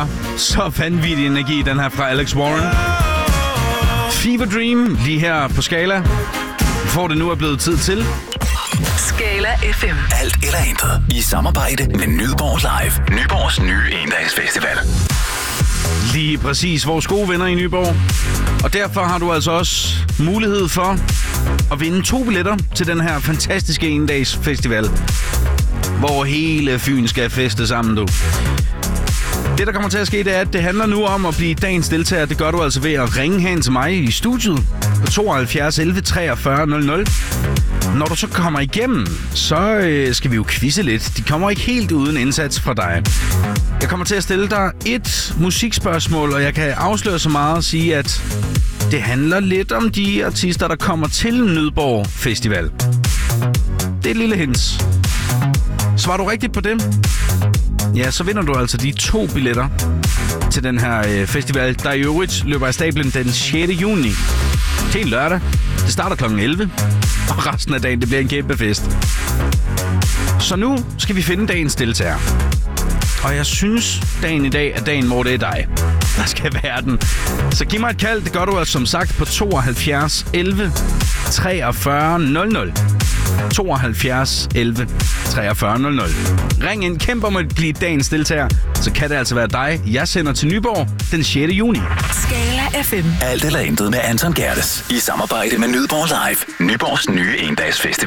er så vanvittig energi, den her fra Alex Warren. Fever Dream, lige her på Skala. Hvor det nu er blevet tid til. Skala FM. Alt eller intet. I samarbejde med Nyborg Live. Nyborgs nye endagsfestival. Lige præcis vores gode venner i Nyborg. Og derfor har du altså også mulighed for at vinde 2 billetter til den her fantastiske endagsfestival, hvor hele Fyn skal feste sammen, du. Det, der kommer til at ske, det er, at det handler nu om at blive dagens deltager. Det gør du altså ved at ringe hen til mig i studiet på 72 11 43 00. Når du så kommer igennem, så skal vi jo quizze lidt. De kommer ikke helt uden indsats fra dig. Jeg kommer til at stille dig et musikspørgsmål, og jeg kan afsløre så meget og sige, at det handler lidt om de artister, der kommer til Nyborg Festival. Det er et lille hint. Svarer du rigtigt på det? Ja, så vinder du altså de 2 billetter til den her festival, der i øvrigt løber af stablen den 6. juni. Til lørdag. Det starter kl. 11, og resten af dagen, det bliver en kæmpe fest. Så nu skal vi finde dagens deltager. Og jeg synes, dagen i dag er dagen, hvor det er dig, der skal være den. Så giv mig et kald. Det gør du altså som sagt på 72 11 43 00. 72 11 43 00. Ring ind, kæmp om at blive dagens deltager. Så kan det altså være dig, jeg sender til Nyborg den 6. juni. Skala FM. Alt eller intet med Anton Gerdes. I samarbejde med Nyborg Live. Nyborgs nye endagsfestival.